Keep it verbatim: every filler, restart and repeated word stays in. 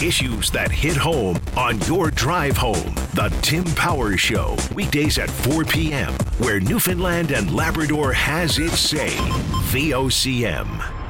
issues that hit home on your drive home. The Tim Powers Show, weekdays at four p.m., where Newfoundland and Labrador has its say. V O C M.